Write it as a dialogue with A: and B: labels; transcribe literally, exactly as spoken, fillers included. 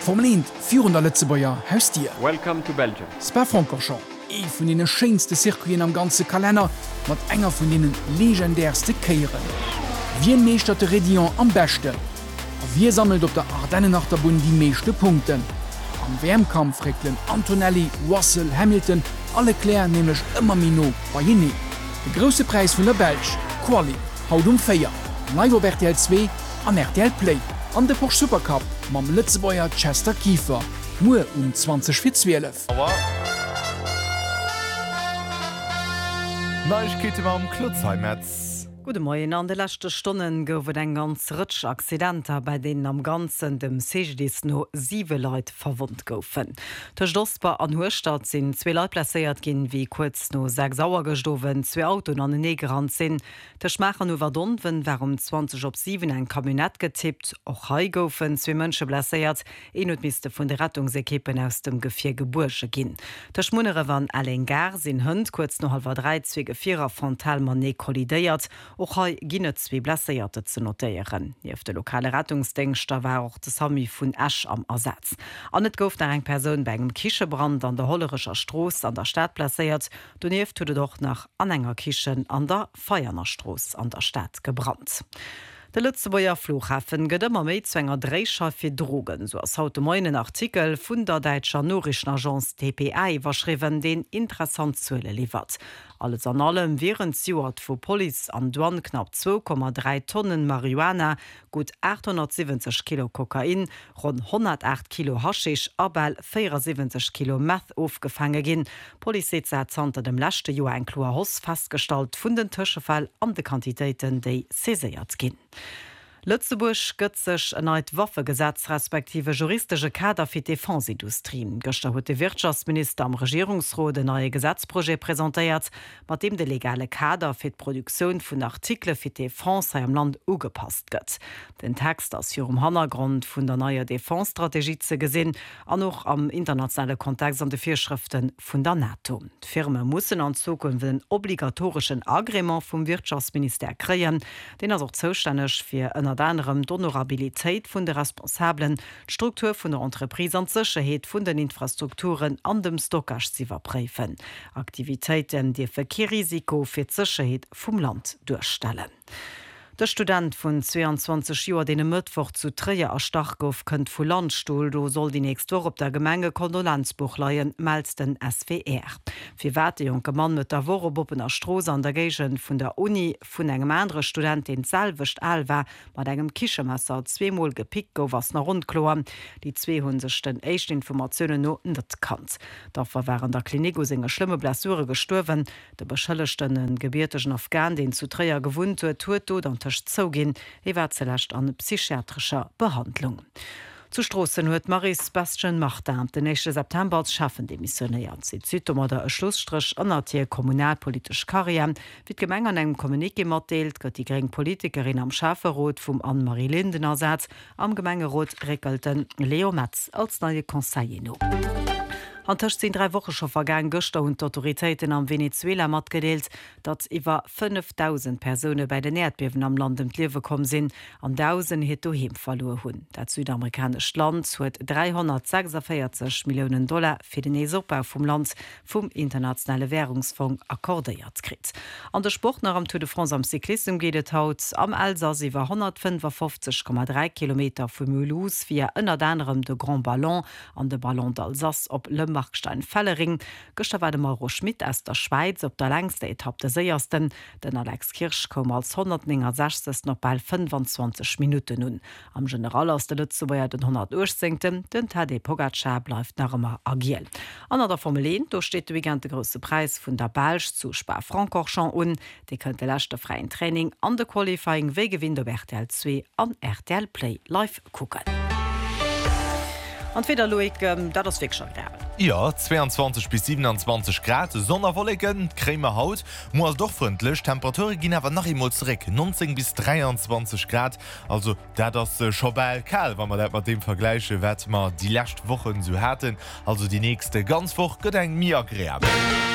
A: Formel eins vierhundert Lützebäuer Haustier.
B: Welcome to Belgium.
A: Spa-Francorchamps, e vun denen schönste Zirkuiten am ganze Kalender, mat enger vun denen legendärste Keieren. Wir meestert de Region am besten. Wir sammelt op der Ardennenachterbun die meeste Punkten. Am Wärmkampf reglen Antonelli, Russell, Hamilton, alle klären nämlich immer Mino bei Jini. Der große Preis von der Belge, Quali, haut um Feier, live auf R T L zwei an R T L Play, an der Porsche Supercup, mam Lützebäuer Chester Kiefer, nur um zwanzig Uhr zwölf.
C: Neuigkeiten am Klutzheimetz.
D: Gute Morgen. An de letzte Stunden goufet eng ganz rutsch Accidenter, bei denen am ganzen dem Segedis no sieben Leute verwundt goufen. Durch Dosper an Hurstadt sind zwei Leute placéiert gin, wie kurz no sechs Sauer gestoven, zwei Autos an den Negerrand sind. Der Schmacher no verdunwen, warum zwanzig op sieben ein Kabinett getippt, auch hei goufen zwei Mënsche placéiert, een und miste vun de Rettungsekippen aus dem Gefir Gebursche gin. Der Schmunere waren alle gar, sind Hund kurz no halber drei zwei Gefierer frontal mané kollidéiert. Och hei ginne zwie Blässeierte ze notéieren. Jeef de lokale Rettungsdenkster war auch de Sami vun Esch am Ersatz. An net gouft eng Perun bei engem Kichebrand an der hollerischer Stroos an der Stadt placéiert, du neef tude doch nach an enger Kichen an der Feiernerstroos an der Stadt gebrannt. Der Lützebäuer Flughafen gëtt ëmmer méi zwénger Drécher fir Drogen, so ass haut moinen Artikel vun der Deitscher Norrichtenagence T P I warschriwen den interessant zuele liefert. Alles an allem wären Ziuert vu Poli an Douan knapp zwei Komma drei Tonnen Marihuana, gut achthundertsiebzig Kilo Kokain, rund hundertacht Kilo Haschisch, abel vierundsiebzig Kilo Meth aufgefangen gin. Polizei hat zanter dem letzte Jahr ein Kloer Hoss festgestellt vun den Tischefall an de Quantitäten, die seiert gin. Lützeburg gëtt sech erneut Waffegesetz respektive juristische Kader fir die Defensindustrien. Gestern huet de Wirtschaftsminister am Regierungsrat de neue Gesetzprojekt präsentiert, mat dem de legale Kader fir d'Produktion vun Artikel fir die Defense am Land ugepasst gëtt. Den Text aus jurem Hannergrund vun der neue Defensestrategie ze gesinn, an noch am internationale Kontext an de Vorschriften vun der NATO. D'Firme mussssen an Zukunft den obligatorischen Agreement vum Wirtschaftsminister kreien, den er auch zuständig fir ënner anderem d'Honorabilitéit vun de Responsablen, Struktur vun der Entreprise an Sicherheet vun den Infrastrukturen an dem Stockage zu verpräfen. Aktivitäten, die Verkehrsrisiko fir d'Sicherheet vum Land durchstellen. Der Student vun zweiundzwanzig Joer den Mëttwoch zu Trier erstark gouf kënnt vu Landstuhl, do soll die nächst Woche op der Gemenge Kondolenzbuch leiien, meldt den S W R. Fi wat de junge Mann mit der Woreboppener Stroos an der Gegent vun der Uni vun engem andere Student den selwecht Alwer mat engem Kichemesser zweemal gepickt gouf was nach rundkloer. Die zwei hun sech den echt Informationen no net kannt. Dafür waren der Klinik aus enger schlimme Blessure gestorven. De beschëllechten gebierteschen Afghan, den zu Trier gewohnt huet, huet do dann zogin, iwwer zelächt an psychiatrischer Behandlung. Zu Strossen huet Marie Sebastian Martin den nächste September schaffen de missioniert. Sie Südmmer der e Schlussstrich ënner Tier kommunalpolitisch Karriere, wie Gemeng an engem Kommunike matdeelt, gëtt die gering Politikerin am Schaferrot vum Anne-Marie Linden ersatz, am Gemengerot regelten Leo Metz als neue Conseillino. Anch sind drei Wochen schon vergangen Göster und Autoritäten am Venezuela mat gedeelt, dat iwwer fünftausend Personen bei den Erdbewen am Land im Liewe kommen sind, an tausend het doheim verloren hun. Dat südamerikanische Land huet dreihundertsechsundvierzig Millionen Dollar für den Esoppau vom Land vom Internationale Währungsfonds akkordiert krit. An der Sport nach am Tour de France am Cyklismus geht haut am Elsass iwwer hundertfünfundfünfzig Komma drei Kilometer vom Mulhouse via ënner anderem de Grand Ballon an de Ballon d'Alsace op Le Markstein-Fellering. Gestern war de Mauro Schmidt aus der Schweiz op der längste Etappe der Seiersten. Den Alex Kirsch kom als hundertsechzig noch bei fünfundzwanzig Minuten nun. Am General aus der Lützebäuer den hundertachtzigten den Tadej Pogacar bleibt nach immer agil. An der Formel eins, da steht der gigante große Preis von der Belge zu Spa-Francorchamps un. Die könnte letzte freien Training an der Qualifying wegewinn der R T L zwei an R T L Play live gucken. Und wieder Loik, ähm, da das weg schon gab.
C: Ja, zweiundzwanzig bis siebenundzwanzig Grad, Sonderwolken, Creme Haut, muss doch freundlich. Temperatur gehen aber nach immer zurück, neunzehn bis dreiundzwanzig Grad. Also, da das äh, schon bald kalt, wenn man das mit dem vergleichen, was wir die letzten Wochen so hatten. Also, die nächste ganz Woche geht ein mir agreeabel.